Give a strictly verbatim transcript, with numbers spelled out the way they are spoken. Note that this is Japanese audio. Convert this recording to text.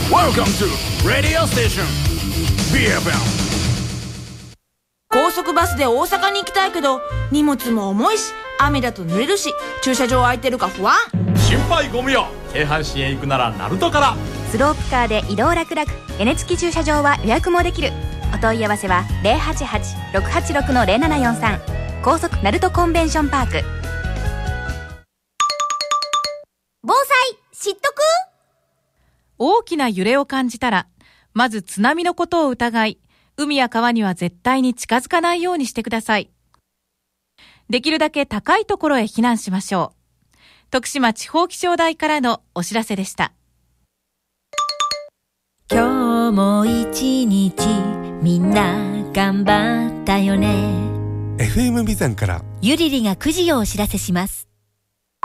Welcome to Radio Station ビーエフエム。 高速バスで大阪に行きたいけど荷物も重いし雨だと濡れるし駐車場空いてるか不安。 心配ご無用。京阪神へ行くなら鳴門から。 スロープカーで移動楽々。屋根付き駐車場は予約もできる。お問い合わせは ゼロはちはち ろくはちろく ゼロななよんさん。高速鳴門コンベンションパーク。 防災知っとく？ 大きな揺れを感じたら、まず津波のことを疑い、海や川には絶対に近づかないようにしてください。できるだけ高いところへ避難しましょう。徳島地方気象台からのお知らせでした。 今日も一日みんな頑張ったよね。 エフエム ビザンからゆりりがくじをお知らせします。